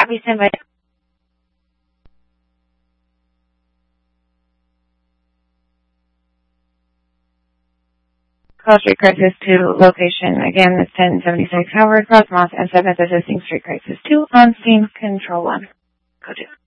Copy, standby. Call Street Crisis 2 location. Again, it's 1076 Howard Cross Moss and 7th assisting Street Crisis 2 on scene control 1. Go to.